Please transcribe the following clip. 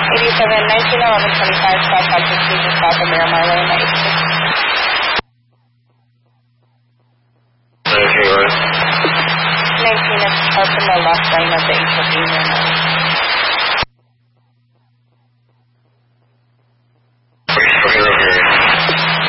87-19-11-25 South Hudson Street, just south of Miramar Lane, 19 is parked in the left lane of the HOV Miramar.